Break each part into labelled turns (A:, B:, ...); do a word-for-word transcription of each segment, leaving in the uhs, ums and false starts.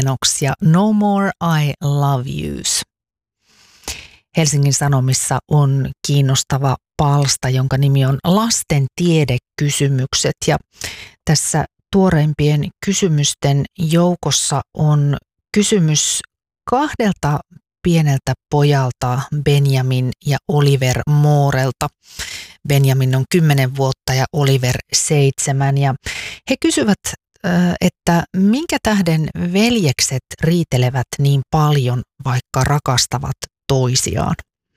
A: Lennox ja No More I Love Yous. Helsingin Sanomissa on kiinnostava palsta, jonka nimi on Lasten tiedekysymykset, ja tässä tuoreimpien kysymysten joukossa on kysymys kahdelta pieneltä pojalta, Benjamin ja Oliver Moorelta. Benjamin on kymmenen vuotta ja Oliver seitsemän, ja he kysyvät, että minkä tähden veljekset riitelevät niin paljon, vaikka rakastavat toisiaan.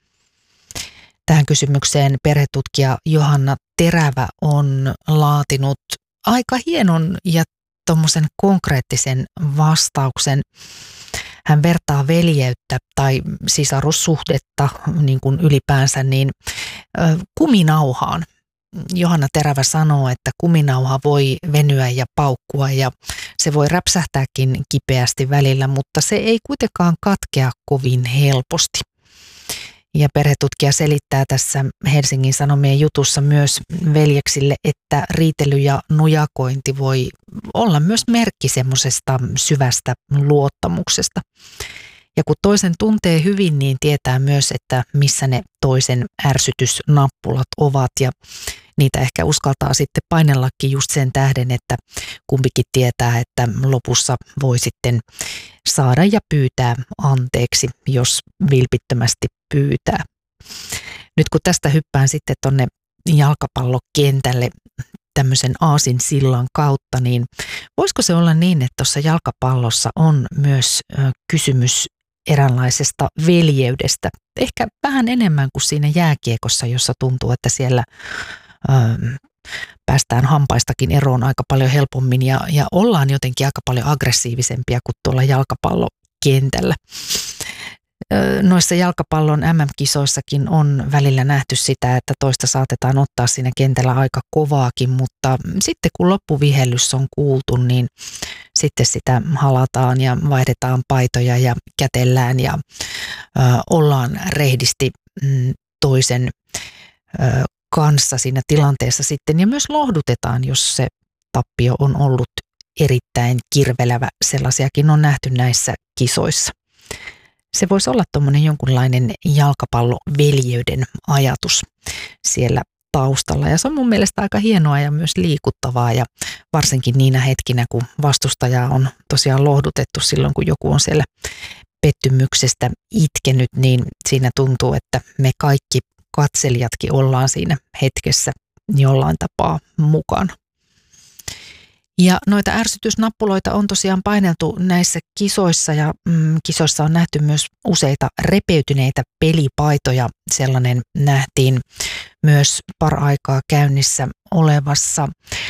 A: Tähän kysymykseen perhetutkija Johanna Terävä on laatinut aika hienon ja tommosen konkreettisen vastauksen. Hän vertaa veljeyttä tai sisarussuhdetta niin kuin ylipäänsä niin kuminauhaan. Johanna Terävä sanoo, että kuminauha voi venyä ja paukkua ja se voi räpsähtääkin kipeästi välillä, mutta se ei kuitenkaan katkea kovin helposti. Ja perhetutkija selittää tässä Helsingin Sanomien jutussa myös veljeksille, että riitely ja nujakointi voi olla myös merkki semmoisesta syvästä luottamuksesta. Ja kun toisen tuntee hyvin, niin tietää myös, että missä ne toisen ärsytysnappulat ovat, ja niitä ehkä uskaltaa sitten painellakin just sen tähden, että kumpikin tietää, että lopussa voi sitten saada ja pyytää anteeksi, jos vilpittömästi pyytää. Nyt kun tästä hyppään sitten tonne jalkapallokentälle tämmöisen aasinsillan kautta, niin voisiko se olla niin, että tuossa jalkapallossa on myös kysymys eräänlaisesta veljeydestä, ehkä vähän enemmän kuin siinä jääkiekossa, jossa tuntuu, että siellä ö, päästään hampaistakin eroon aika paljon helpommin ja, ja ollaan jotenkin aika paljon aggressiivisempia kuin tuolla jalkapallokentällä. Ö, noissa jalkapallon äm äm-kisoissakin on välillä nähty sitä, että toista saatetaan ottaa siinä kentällä aika kovaakin, mutta sitten kun loppuvihellys on kuultu, niin sitten sitä halataan ja vaihdetaan paitoja ja kätellään ja ö, ollaan rehdisti mm, toisen ö, kanssa siinä tilanteessa sitten. Ja myös lohdutetaan, jos se tappio on ollut erittäin kirvelevä. Sellaisiakin on nähty näissä kisoissa. Se voisi olla tuommoinen jonkunlainen jalkapalloveljeyden ajatus siellä taustalla. Ja se on mun mielestä aika hienoa ja myös liikuttavaa, ja varsinkin niinä hetkinä, kun vastustajaa on tosiaan lohdutettu silloin, kun joku on siellä pettymyksestä itkenyt, niin siinä tuntuu, että me kaikki katselijatkin ollaan siinä hetkessä jollain tapaa mukana. Ja noita ärsytysnappuloita on tosiaan paineltu näissä kisoissa, ja mm, kisoissa on nähty myös useita repeytyneitä pelipaitoja. Sellainen nähtiin myös par-aikaa käynnissä olevassa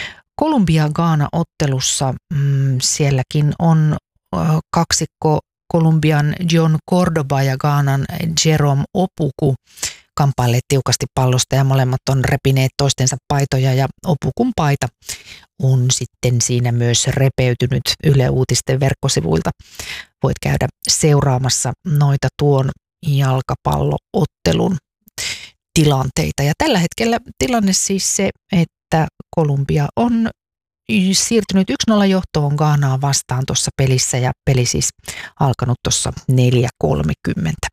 A: Kolumbia-Gaana-ottelussa. Mm, sielläkin on ö, kaksikko Kolumbian John Cordoba ja Gaanan Jerome Opoku kamppailleet tiukasti pallosta, ja molemmat on repineet toistensa paitoja, ja Opukun paita on sitten siinä myös repeytynyt Yle Uutisten verkkosivuilta. Voit käydä seuraamassa noita tuon jalkapalloottelun tilanteita. Ja tällä hetkellä tilanne siis se, että Kolumbia on siirtynyt yksi nolla johtoon Ghanaa vastaan tuossa pelissä, ja peli siis alkanut tuossa neljä kolmekymmentä.